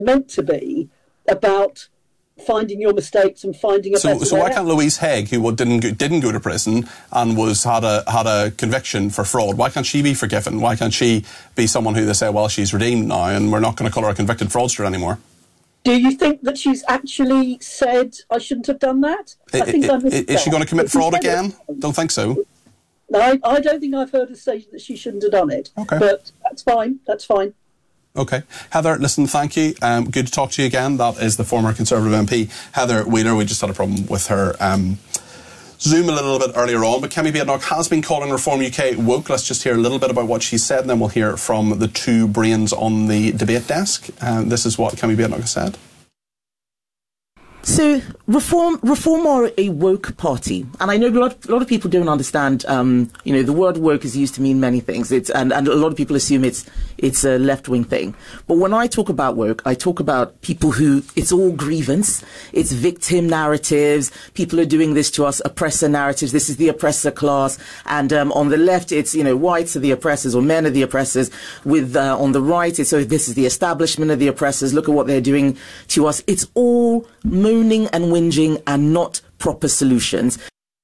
meant to be about finding your mistakes and finding a better way. So why can't Louise Haigh, who didn't go to prison and had a conviction for fraud, why can't she be forgiven? Why can't she be someone who they say, well, she's redeemed now and we're not going to call her a convicted fraudster anymore? Do you think that she's actually said, I shouldn't have done that? I think I missed that. Is she going to commit fraud again? Don't think so. No, I don't think I've heard her say that she shouldn't have done it. Okay. But that's fine. That's fine. OK. Heather, listen, thank you. Good to talk to you again. That is the former Conservative MP, Heather Wheeler. We just had a problem with her Zoom a little bit earlier on. But Kemi Badenoch has been calling Reform UK woke. Let's just hear a little bit about what she said, and then we'll hear from the two brains on the debate desk. This is what Kemi Badenoch has said. So Reform are a woke party, and I know a lot of people don't understand. The word woke is used to mean many things. And a lot of people assume it's a left-wing thing. But when I talk about woke, I talk about people who it's all grievance, it's victim narratives. People are doing this to us, oppressor narratives. This is the oppressor class, and on the left it's whites are the oppressors or men are the oppressors. With on the right it's this is the establishment of the oppressors. Look at what they're doing to us. It's all moaning and whinging and not proper solutions.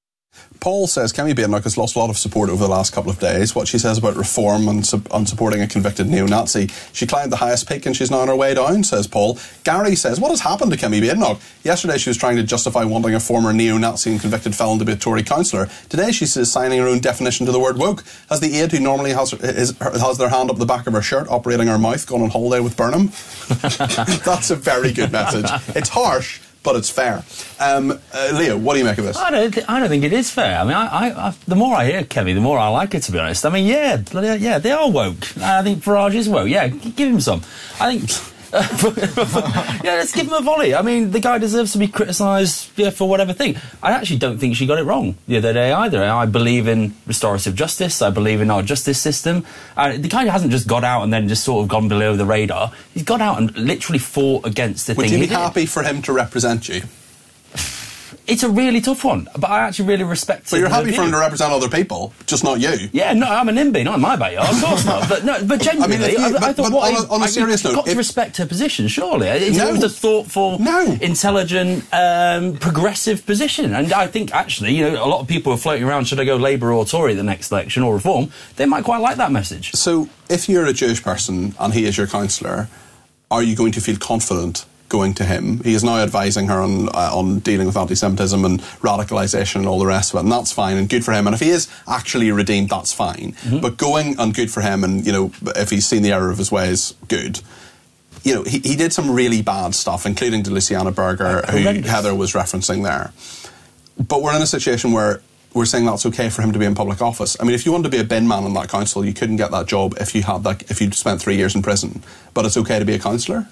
Paul says Kemi Badenoch has lost a lot of support over the last couple of days. What she says about reform and supporting a convicted neo-Nazi. She climbed the highest peak and she's now on her way down, says Paul. Gary says, what has happened to Kemi Badenoch? Yesterday she was trying to justify wanting a former neo-Nazi and convicted felon to be a Tory councillor. Today she's assigning her own definition to the word woke. Has the aide who normally has their hand up the back of her shirt operating her mouth gone on holiday with Burnham? That's a very good message. It's harsh, but it's fair. Leo, what do you make of this? I don't think it is fair. I mean, I the more I hear Kemi, the more I like it, to be honest. I mean, yeah, they are woke. I think Farage is woke. Yeah, give him some. I think... yeah, let's give him a volley. I mean, the guy deserves to be criticised for whatever thing. I actually don't think she got it wrong the other day either. I believe in restorative justice. I believe in our justice system. The guy hasn't just got out and then just sort of gone below the radar. He's got out and literally fought against the thing. Would you be happy for him to represent you? It's a really tough one, but I actually really respect. So you're happy for him to represent other people, just not you? Yeah, no, I'm a NIMBY, not in my backyard, of course not. But genuinely, I thought, on a serious note, you've got to respect her position, surely. It was a thoughtful, intelligent, progressive position, and I think actually, a lot of people are floating around. Should I go Labour or Tory the next election or Reform? They might quite like that message. So, if you're a Jewish person and he is your councillor, are you going to feel confident going to him? He is now advising her on dealing with anti-Semitism and radicalisation and all the rest of it, and that's fine and good for him. And if he is actually redeemed, that's fine. Mm-hmm. But going and good for him, and if he's seen the error of his ways, good. He did some really bad stuff, including to Luciana Berger, who Heather was referencing there. But we're in a situation where we're saying that's okay for him to be in public office. I mean, if you wanted to be a bin man in that council, you couldn't get that job if you'd spent 3 years in prison. But it's okay to be a councillor?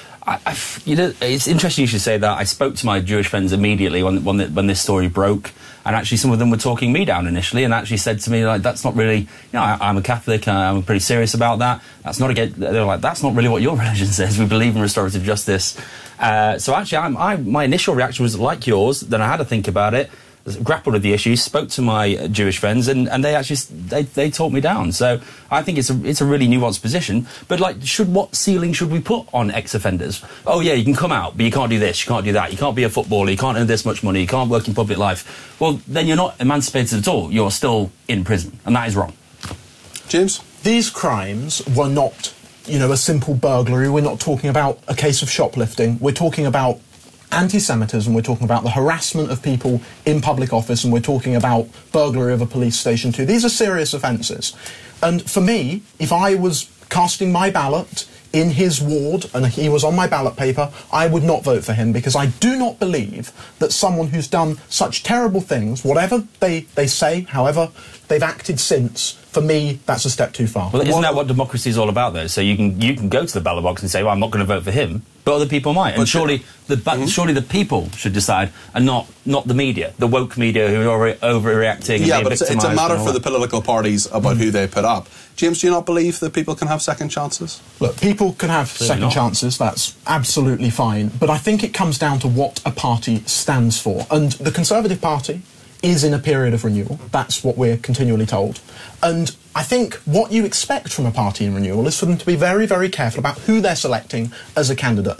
It's interesting you should say that. I spoke to my Jewish friends immediately when this story broke, and actually some of them were talking me down initially, and actually said to me, like, that's not really, I'm a Catholic, I'm pretty serious about that. That's not they're like, that's not really what your religion says. We believe in restorative justice. So actually, my initial reaction was like yours. Then I had to think about it, grappled with the issue, spoke to my Jewish friends, and they actually they talked me down. So I think it's a really nuanced position. But what ceiling should we put on ex-offenders? Oh yeah, you can come out, but you can't do this, you can't do that, you can't be a footballer, you can't earn this much money, you can't work in public life. Well, then you're not emancipated at all. You're still in prison, and that is wrong. James? These crimes were not, a simple burglary. We're not talking about a case of shoplifting. We're talking about anti-Semitism, we're talking about the harassment of people in public office, and we're talking about burglary of a police station too. These are serious offences. And for me, if I was casting my ballot in his ward and he was on my ballot paper, I would not vote for him, because I do not believe that someone who's done such terrible things, whatever they say, however they've acted since, for me, that's a step too far. Well, isn't that what democracy is all about, though? So you can go to the ballot box and say, well, I'm not going to vote for him, but other people might. And surely the people should decide, and not the media, the woke media who are overreacting. Yeah, but it's a matter for the political parties about who they put up. James, do you not believe that people can have second chances? Look, people can have second chances, that's absolutely fine, but I think it comes down to what a party stands for. And the Conservative Party is in a period of renewal. That's what we're continually told. And I think what you expect from a party in renewal is for them to be very, very careful about who they're selecting as a candidate.